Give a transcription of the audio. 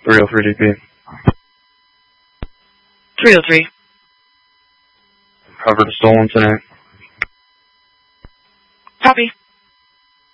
303 DP. 303. Covered a stolen tonight. Copy.